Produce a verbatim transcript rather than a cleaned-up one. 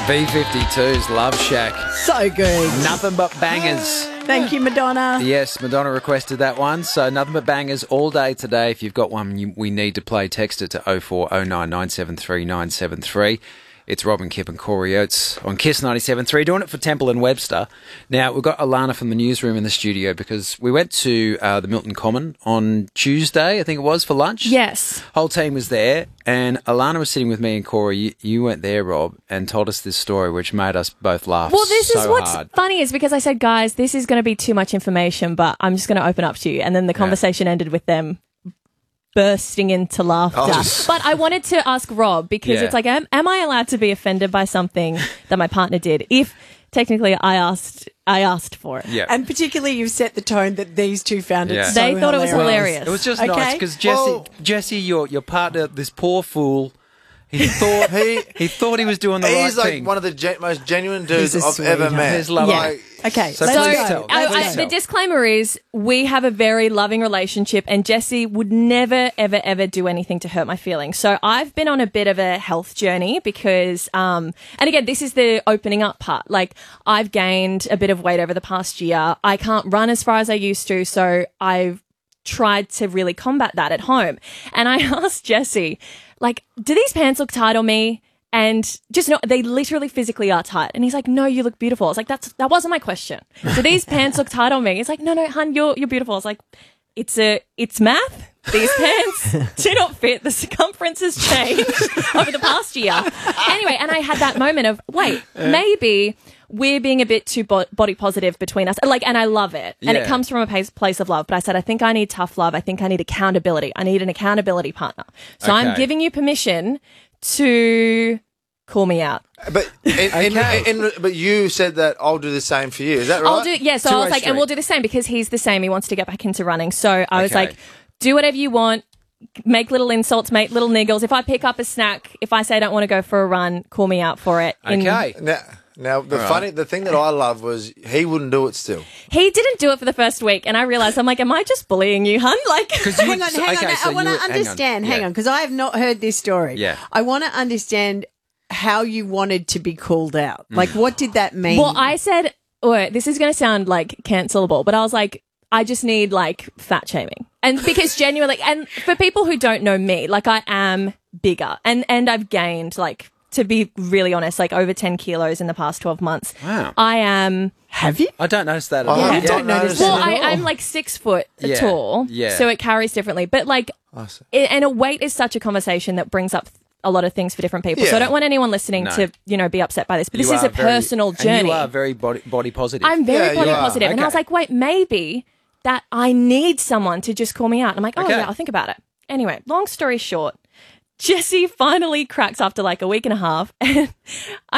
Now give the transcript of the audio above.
B fifty-two's Love Shack. So good. Nothing but bangers. Thank you, Madonna. Yes, Madonna requested that one. So nothing but bangers all day today. If you've got one you, we need to play, text it to oh four oh nine nine seven three nine seven three. It's Robin Kipp and Corey Oates on Kiss ninety-seven point three, doing it for Temple and Webster. Now, we've got Alana from the newsroom in the studio because we went to uh, the Milton Common on Tuesday, I think it was, for lunch. Yes. Whole team was there, and Alana was sitting with me and Corey. You, you went there, Rob, and told us this story, which made us both laugh Well, this so is what's hard. funny is because I said, guys, this is going to be too much information, but I'm just going to open up to you. And then the conversation yeah. ended with them bursting into laughter. Oh. But I wanted to ask Rob because Yeah. it's like, am, am I allowed to be offended by something that my partner did if technically I asked I asked for it? Yeah. And particularly you've set the tone that these two found it Yeah. so They thought it was hilarious. It was just Okay. nice because Jesse, Well- Jesse, your your partner, this poor fool, he thought He- he thought he was doing the right He's like thing. one of the gen- most genuine dudes He's a I've ever sweetheart. met. He's lovely. Yeah. Like, Okay, So let's please go. tell. I, Let's I, go. the disclaimer is we have a very loving relationship and Jesse would never, ever, ever do anything to hurt my feelings. So I've been on a bit of a health journey because, um, and again, this is the opening up part. Like I've gained a bit of weight over the past year. I can't run as far as I used to. So I've tried to really combat that at home. And I asked Jesse, like, do these pants look tight on me? And just no, they literally physically are tight. And he's like, no, you look beautiful. I was like, that's, that wasn't my question. Do these pants look tight on me? He's like, no, no, hun, you're, you're beautiful. I was like, it's a, it's math. These pants do not fit. The circumference has changed over the past year. Anyway, and I had that moment of, wait, maybe we're being a bit too bo- body positive between us. Like, and I love it. And Yeah. it comes from a place, place of love. But I said, I think I need tough love. I think I need accountability. I need an accountability partner. So I'm Okay. giving you permission to call me out. but in, Okay. in, in, but you said that I'll do the same for you. Is that right? I'll do, yeah. So I Two-way was like, street. and we'll do the same because he's the same. He wants to get back into running. So I was Okay. like, do whatever you want. Make little insults, make little niggles. If I pick up a snack, if I say I don't want to go for a run, call me out for it. In- Okay. Now, now the All right. funny, the thing that I love was he wouldn't do it still. He didn't do it for the first week, and I realized I'm like, am I just bullying you, hun? Like, Because you, Hang on, hang okay, on. so I want to you- hang on. understand. Hang Yeah. on, because I have not heard this story. Yeah. I want to understand how you wanted to be called out. Like, what did that mean? well, I said, oh, this is going to sound like cancelable, but I was like, I just need like fat shaming. And because genuinely, and for people who don't know me, like I am bigger and, and I've gained like, to be really honest, like over ten kilos in the past twelve months. Wow. I am, have you? I don't notice that at I all. have don't not notice noticed that well, at it I, at all. I'm like six foot Yeah, tall. yeah. So it carries differently. But like, all. I see. it, and a weight is such a conversation that brings up a lot of things for different people. So I Yeah. don't want anyone listening No. to, you know, be upset by this. But this You is are a very- personal and journey. you are very body, body positive. I'm very Yeah, you body are. positive. And I was Okay. like, wait, maybe that I need someone to just call me out. And I'm like, oh, Okay. yeah, I'll think about it. Anyway, long story short, Jesse finally cracks after like a week and a half. And